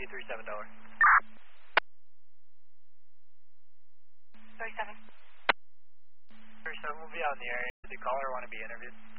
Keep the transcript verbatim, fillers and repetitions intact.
thirty-seven Delaware. thirty-seven. thirty-seven will be out in the area. Does the caller want to be interviewed?